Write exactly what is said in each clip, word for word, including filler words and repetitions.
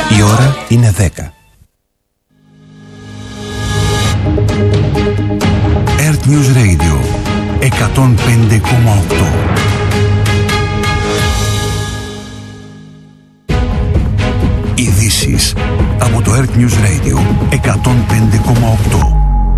Η ώρα είναι δέκα. Earth News Radio εκατόν πέντε κόμμα οκτώ. Ειδήσεις από το Earth News Radio εκατόν πέντε κόμμα οκτώ.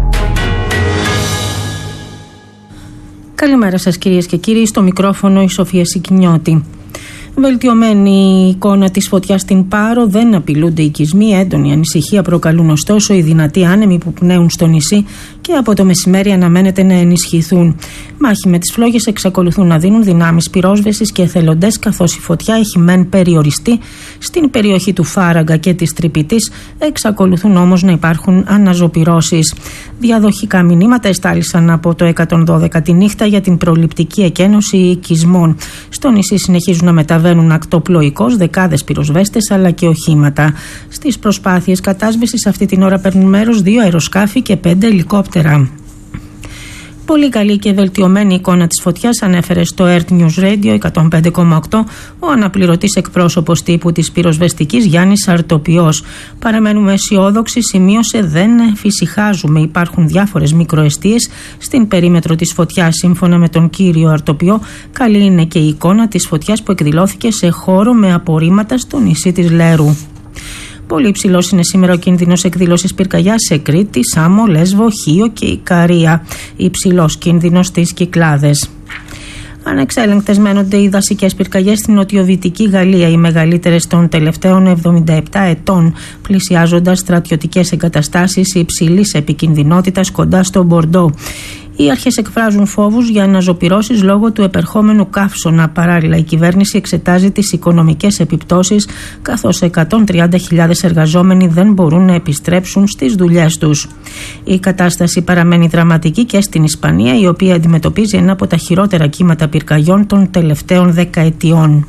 Καλημέρα σας κυρίες και κύριοι, στο μικρόφωνο η Σοφία Σικινιώτη. Βελτιωμένη εικόνα της φωτιάς στην Πάρο, δεν απειλούνται οικισμοί. Έντονη ανησυχία προκαλούν ωστόσο οι δυνατοί άνεμοι που πνέουν στο νησί και από το μεσημέρι αναμένεται να ενισχυθούν. Μάχη με τις φλόγες εξακολουθούν να δίνουν δυνάμεις πυρόσβεσης και εθελοντές, καθώς η φωτιά έχει μεν περιοριστεί στην περιοχή του Φάραγγα και της Τρυπητής, εξακολουθούν όμως να υπάρχουν αναζωπυρώσεις. Διαδοχικά μηνύματα εστάλησαν από το εκατόν δώδεκα τη νύχτα για την προληπτική εκένωση οικισμών. Στο νησί συνεχίζουν να μεταβαίνουν ακτοπλοϊκώς δεκάδες πυροσβέστες αλλά και οχήματα. Στις προσπάθειες κατάσβεσης αυτή την ώρα παίρνουν μέρος δύο αεροσκάφη και πέντε ελικόπτερα. Πολύ καλή και βελτιωμένη εικόνα της φωτιάς ανέφερε στο Earth News Radio εκατόν πέντε κόμμα οκτώ ο αναπληρωτής εκπρόσωπος τύπου της πυροσβεστικής Γιάννης Αρτοπιός. Παραμένουμε αισιόδοξοι, σημείωσε, δεν φυσικάζουμε. Υπάρχουν διάφορες μικροεστίες στην περίμετρο της φωτιάς. Σύμφωνα με τον κύριο Αρτοπιό, καλή είναι και η εικόνα της φωτιάς που εκδηλώθηκε σε χώρο με απορρίμματα στο νησί της Λέρου. Πολύ υψηλός είναι σήμερα ο κίνδυνος εκδήλωσης πυρκαγιάς σε Κρήτη, Σάμο, Λέσβο, Χίο και Ικαρία. Υψηλός κίνδυνος στις Κυκλάδες. Ανεξέλεγκτες μένονται οι δασικές πυρκαγιές στην νοτιοδυτική Γαλλία, οι μεγαλύτερες των τελευταίων εβδομήντα επτά ετών, πλησιάζοντας στρατιωτικές εγκαταστάσεις υψηλής επικινδυνότητας κοντά στο Μπορντό. Οι αρχές εκφράζουν φόβους για αναζωπυρώσεις λόγω του επερχόμενου καύσωνα. Παράλληλα, η κυβέρνηση εξετάζει τις οικονομικές επιπτώσεις, καθώς εκατόν τριάντα χιλιάδες εργαζόμενοι δεν μπορούν να επιστρέψουν στις δουλειές τους. Η κατάσταση παραμένει δραματική και στην Ισπανία, η οποία αντιμετωπίζει ένα από τα χειρότερα κύματα πυρκαγιών των τελευταίων δεκαετιών.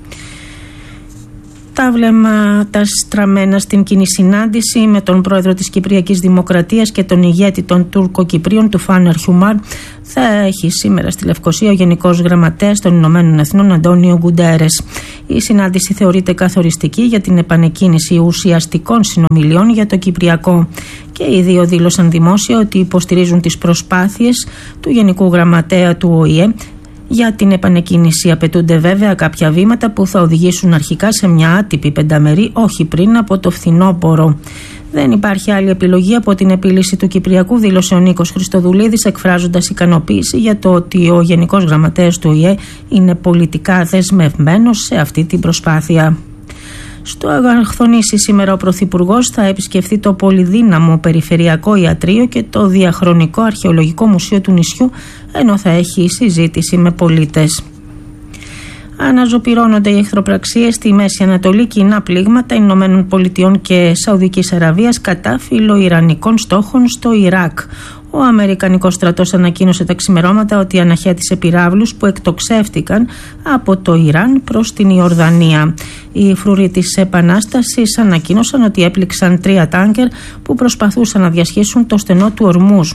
Τα βλέμματα στραμμένα στην κοινή συνάντηση με τον πρόεδρο της Κυπριακής Δημοκρατίας και τον ηγέτη των Τουρκοκυπρίων του Φάνερ Χιουμάρ θα έχει σήμερα στη Λευκοσία ο Γενικός Γραμματέας των Ηνωμένων Εθνών Αντώνιο Γκουντέρες. Η συνάντηση θεωρείται καθοριστική για την επανεκκίνηση ουσιαστικών συνομιλιών για το Κυπριακό. Και οι δύο δήλωσαν δημόσια ότι υποστηρίζουν τις προσπάθειες του Γενικού Γραμματέα του Ο Η Ε για την επανεκκίνηση. Απαιτούνται βέβαια κάποια βήματα που θα οδηγήσουν αρχικά σε μια άτυπη πενταμερή, όχι πριν από το φθινόπωρο. Δεν υπάρχει άλλη επιλογή από την επίλυση του Κυπριακού, δήλωσε ο Νίκος Χριστοδουλίδης, εκφράζοντας ικανοποίηση για το ότι ο Γενικός Γραμματέας του Ο Η Ε είναι πολιτικά δεσμευμένος σε αυτή την προσπάθεια. Στο Αγαχθονήσι σήμερα ο Πρωθυπουργός θα επισκεφθεί το πολυδύναμο Περιφερειακό Ιατρείο και το Διαχρονικό Αρχαιολογικό Μουσείο του νησιού, ενώ θα έχει συζήτηση με πολίτες. Αναζωπυρώνονται οι εχθροπραξίες στη Μέση Ανατολή, κοινά πλήγματα Ηνωμένων Πολιτειών και Σαουδικής Αραβίας κατά φιλοϊρανικών στόχων στο Ιράκ. Ο Αμερικανικός στρατός ανακοίνωσε τα ξημερώματα ότι αναχέτησε πυράβλους που εκτοξεύτηκαν από το Ιράν προς την Ιορδανία. Οι φρουροί της Επανάστασης ανακοίνωσαν ότι έπληξαν τρία τάνκερ που προσπαθούσαν να διασχίσουν το στενό του Ορμούζ.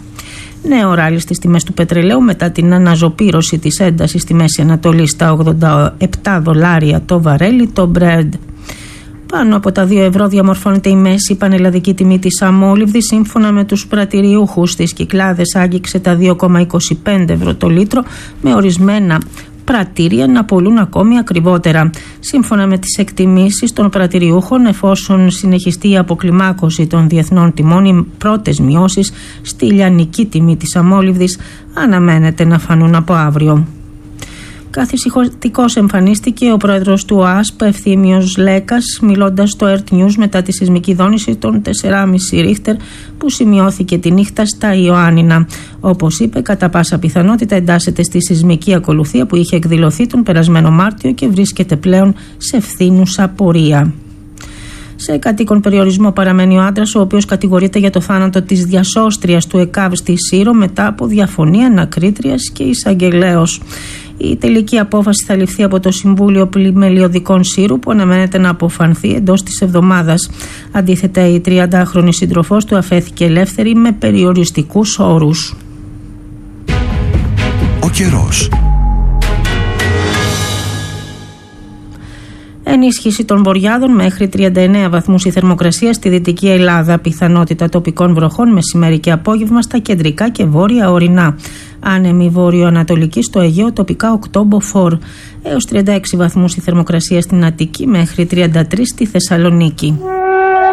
Νέο ράλι στις τιμές του πετρελαίου μετά την αναζωπήρωση της έντασης στη Μέση Ανατολή στα ογδόντα επτά δολάρια το βαρέλι το Brent. Πάνω από τα δύο ευρώ διαμορφώνεται η μέση πανελλαδική τιμή της αμόλυβδης. Σύμφωνα με τους πρατηριούχους στις Κυκλάδες άγγιξε τα δύο κόμμα είκοσι πέντε ευρώ το λίτρο, με ορισμένα πρατήρια να πωλούν ακόμη ακριβότερα. Σύμφωνα με τις εκτιμήσεις των πρατηριούχων, εφόσον συνεχιστεί η αποκλιμάκωση των διεθνών τιμών, οι πρώτες μειώσεις στη λιανική τιμή της αμόλυβδης αναμένεται να φανούν από αύριο. Καθησυχωτικός εμφανίστηκε ο πρόεδρος του ΟΑΣΠ, Ευθύμιος Λέκας, μιλώντας στο Earth News μετά τη σεισμική δόνηση των τέσσερα κόμμα πέντε ρίχτερ που σημειώθηκε τη νύχτα στα Ιωάννινα. Όπως είπε, κατά πάσα πιθανότητα εντάσσεται στη σεισμική ακολουθία που είχε εκδηλωθεί τον περασμένο Μάρτιο και βρίσκεται πλέον σε φθήνουσα πορεία. Σε κατοίκον περιορισμό παραμένει ο άντρας, ο οποίος κατηγορείται για το θάνατο της διασώστριας του ΕΚΑΒ στη Σύρο μετά από διαφωνία ανακρίτριας και εισαγγελέως. Η τελική απόφαση θα ληφθεί από το Συμβούλιο Πλημελιωδικών Σύρου, που αναμένεται να αποφανθεί εντός της εβδομάδας. Αντίθετα, η τριαντάχρονη σύντροφός του αφέθηκε ελεύθερη με περιοριστικούς όρους. Ο καιρός. Ενίσχυση των βορειάδων μέχρι τριάντα εννέα βαθμούς η θερμοκρασία στη Δυτική Ελλάδα. Πιθανότητα τοπικών βροχών μεσημέρι και απόγευμα στα κεντρικά και βόρεια ορεινά. Άνεμη βόρειο-ανατολική στο Αιγαίο, τοπικά οκτώ μποφόρ. Έως τριάντα έξι βαθμούς η θερμοκρασία στην Αττική μέχρι τριάντα τρία στη Θεσσαλονίκη.